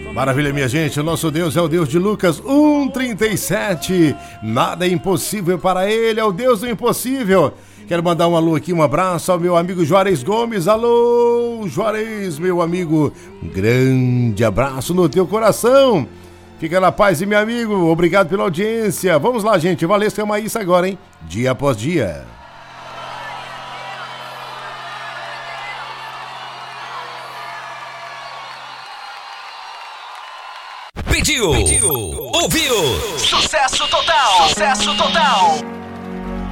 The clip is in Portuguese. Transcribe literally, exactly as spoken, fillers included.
Maravilha, minha gente, o nosso Deus é o Deus de Lucas um, trinta e sete. Nada é impossível para ele, é o Deus do impossível. Quero mandar um alô aqui, um abraço ao meu amigo Juarez Gomes. Alô, Juarez, meu amigo. Um grande abraço no teu coração. Fica na paz, meu amigo. Obrigado pela audiência. Vamos lá, gente. Valesca Maíssa agora, hein? Dia após dia. Pediu, Pediu, ouviu, sucesso total, sucesso total.